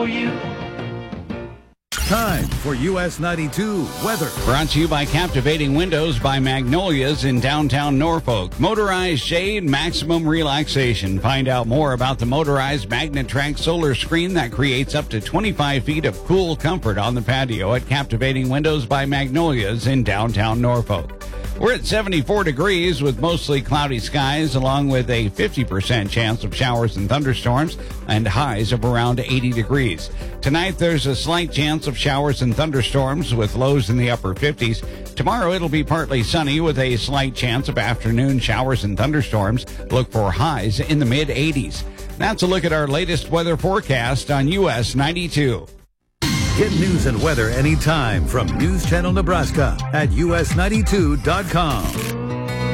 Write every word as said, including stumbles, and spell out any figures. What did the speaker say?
Time for U S ninety-two weather. Brought to you by Captivating Windows by Magnolias in downtown Norfolk. Motorized shade, maximum relaxation. Find out more about the motorized MagnaTrack solar screen that creates up to twenty-five feet of cool comfort on the patio at Captivating Windows by Magnolias in downtown Norfolk. We're at seventy-four degrees with mostly cloudy skies, along with a fifty percent chance of showers and thunderstorms and highs of around eighty degrees. Tonight, there's a slight chance of showers and thunderstorms with lows in the upper fifties. Tomorrow, it'll be partly sunny with a slight chance of afternoon showers and thunderstorms. Look for highs in the mid eighties. That's a look at our latest weather forecast on U S ninety-two. Get news and weather anytime from News Channel Nebraska at U S ninety-two dot com.